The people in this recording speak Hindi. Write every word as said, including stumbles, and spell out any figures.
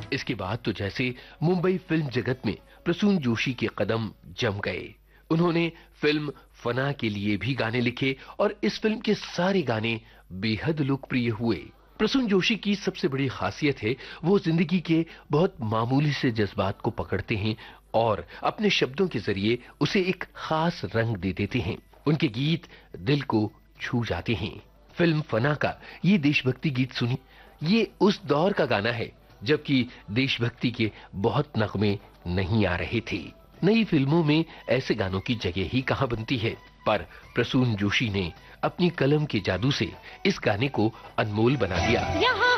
इसके बाद तो जैसे मुंबई फिल्म जगत में प्रसून जोशी के कदम जम गए। उन्होंने फिल्म फना के लिए भी गाने लिखे और इस फिल्म के सारे गाने बेहद लोकप्रिय हुए। प्रसून जोशी की सबसे बड़ी खासियत है वो जिंदगी के बहुत मामूली से जज्बात को पकड़ते हैं और अपने शब्दों के जरिए उसे एक खास रंग दे देते हैं। उनके गीत दिल को छू जाते हैं। फिल्म फना का ये देशभक्ति गीत सुनी, ये उस दौर का गाना है जबकि देशभक्ति के बहुत नगमे नहीं आ रहे थे। नई फिल्मों में ऐसे गानों की जगह ही कहां बनती है, पर प्रसून जोशी ने अपनी कलम के जादू से इस गाने को अनमोल बना दिया।